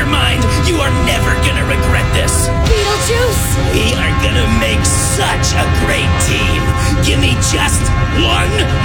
your mind. You are never gonna regret this. Beetlejuice! We are gonna make such a great team. Give me just 1